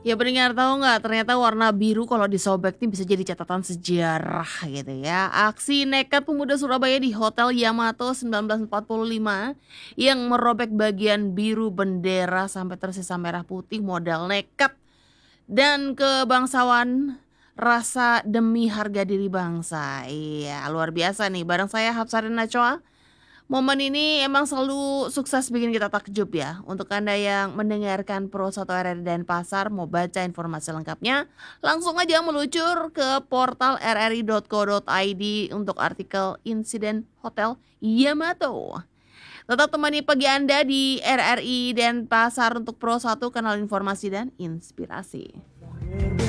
Ya pendengar tahu nggak ternyata warna biru kalau disobek nih bisa jadi catatan sejarah gitu ya. Aksi nekat pemuda Surabaya di Hotel Yamato 1945 yang merobek bagian biru bendera sampai tersisa merah putih modal nekat dan kebangsawan rasa demi harga diri bangsa. Iya luar biasa nih bareng saya Hapsarin Nacoa. Momen ini emang selalu sukses bikin kita takjub ya. Untuk Anda yang mendengarkan Pro 1 RRI Denpasar mau baca informasi lengkapnya, langsung aja meluncur ke portal rri.co.id untuk artikel insiden Hotel Yamato. Tetap temani pagi Anda di RRI Denpasar untuk Pro 1 kanal informasi dan inspirasi.